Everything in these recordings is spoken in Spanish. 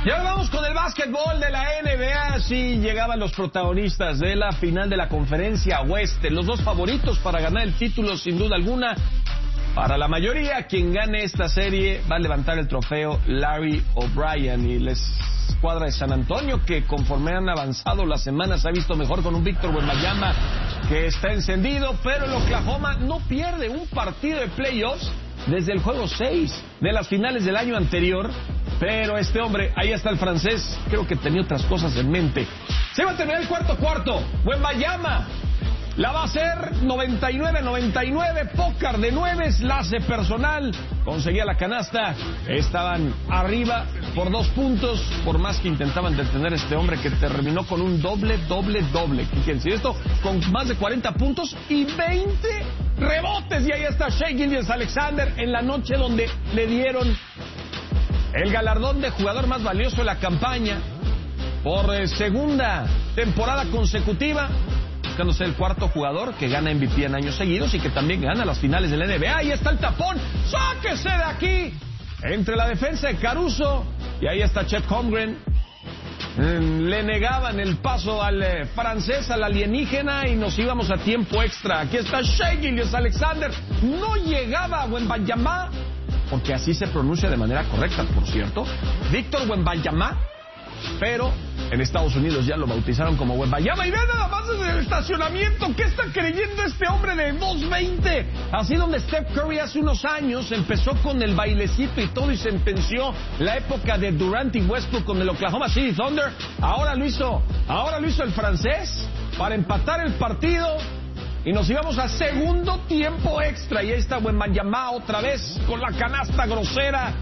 Y ahora vamos con el básquetbol de la NBA. Sí, llegaban los protagonistas de la final de la Conferencia Oeste. Los dos favoritos para ganar el título, sin duda alguna. Para la mayoría, quien gane esta serie va a levantar el trofeo Larry O'Brien. Y la escuadra de San Antonio, que conforme han avanzado las semanas, se ha visto mejor con un Víctor Wembanyama que está encendido. Pero el Oklahoma no pierde un partido de playoffs desde el juego 6 de las finales del año anterior. Pero este hombre, ahí está el francés, creo que tenía otras cosas en mente. Se va a terminar el cuarto. Wembanyama la va a hacer 99-99, pócar de 9, lace personal, conseguía la canasta, estaban arriba por 2 puntos, por más que intentaban detener a este hombre que terminó con un doble. Fíjense esto, con más de 40 puntos y 20 rebotes, y ahí está Shai Gilgeous-Alexander en la noche donde le dieron el galardón de jugador más valioso de la campaña por segunda temporada consecutiva, buscándose el cuarto jugador que gana MVP en años seguidos y que también gana las finales de la NBA. Ahí está el tapón, sáquese de aquí, entre la defensa de Caruso, y ahí está Chet Holmgren. Le negaban el paso al francés, al alienígena, y nos íbamos a tiempo extra. Aquí está Shai Gilgeous-Alexander, no llegaba a Wembanyama, porque así se pronuncia de manera correcta, por cierto, Víctor Wembanyama, pero en Estados Unidos ya lo bautizaron como Wembanyama. Y vean nada más en el estacionamiento, ¿qué está creyendo este hombre de 2.20? Así donde Steph Curry hace unos años empezó con el bailecito y todo y sentenció la época de Durant y Westbrook con el Oklahoma City Thunder. Ahora lo hizo el francés para empatar el partido. Y nos íbamos a segundo tiempo extra. Y ahí está Wembanyama otra vez con la canasta grosera.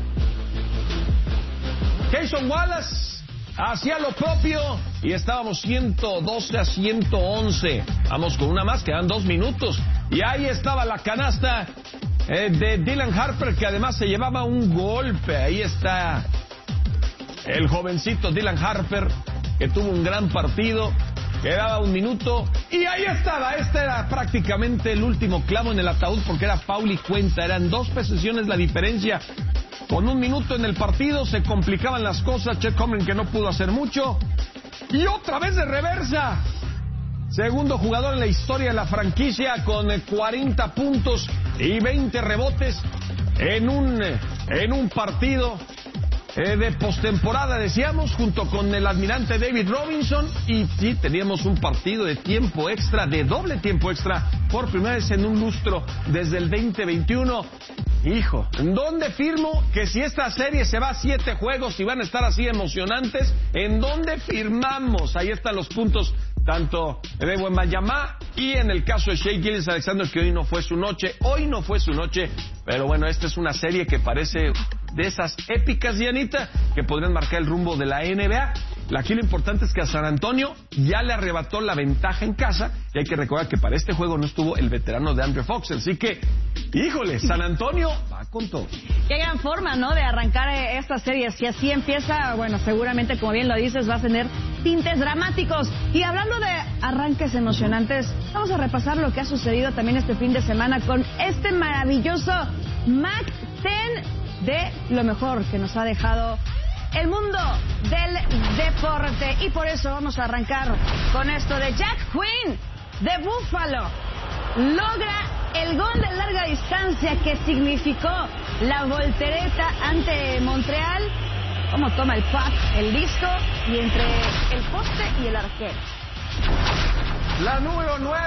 Cason Wallace hacía lo propio y estábamos 112-111. Vamos con una más, quedan 2 minutos. Y ahí estaba la canasta de Dylan Harper, que además se llevaba un golpe. Ahí está el jovencito Dylan Harper, que tuvo un gran partido. Quedaba 1 minuto y ahí estaba. Este era prácticamente el último clavo en el ataúd, porque era foul y cuenta. Eran 2 posesiones la diferencia. Con 1 minuto en el partido se complicaban las cosas. Chet Holmgren, que no pudo hacer mucho. Y otra vez de reversa. Segundo jugador en la historia de la franquicia con 40 puntos y 20 rebotes en un partido de postemporada, decíamos, junto con el almirante David Robinson. Y sí, teníamos un partido de tiempo extra, de doble tiempo extra, por primera vez en un lustro desde el 2021. Hijo, ¿en dónde firmo que si esta serie se va a 7 juegos y van a estar así emocionantes? ¿En dónde firmamos? Ahí están los puntos, tanto de Wembanyama y en el caso de Shai Gilgeous-Alexander, que hoy no fue su noche, pero bueno, esta es una serie que parece de esas épicas, Dianita, que podrían marcar el rumbo de la NBA. Aquí lo importante es que a San Antonio ya le arrebató la ventaja en casa, y hay que recordar que para este juego no estuvo el veterano de Andrew Fox, así que, híjole, San Antonio va con todo. Qué gran forma, ¿no?, de arrancar esta serie. Si así empieza, bueno, seguramente, como bien lo dices, va a tener tintes dramáticos. Y hablando de arranques emocionantes, vamos a repasar lo que ha sucedido también este fin de semana con este maravilloso Mac 10 de lo mejor que nos ha dejado el mundo del deporte. Y por eso vamos a arrancar con esto de Jack Quinn de Buffalo. Logra el gol de larga distancia que significó la voltereta ante Montreal. Cómo toma el puck, el disco, y entre el poste y el arquero. La número 9.